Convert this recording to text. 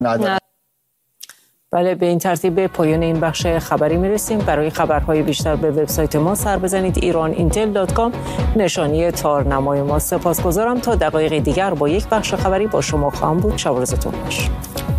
ندارن. بله، به این ترتیب به پایان این بخش خبری میرسیم. برای خبرهای بیشتر به وبسایت ما سر بزنید iran.intel.com نشانی تارنمای ما. سپاسگزارم. تا دقایق دیگر با یک بخش خبری با شما خواهم بود. شب و روزتون خوش.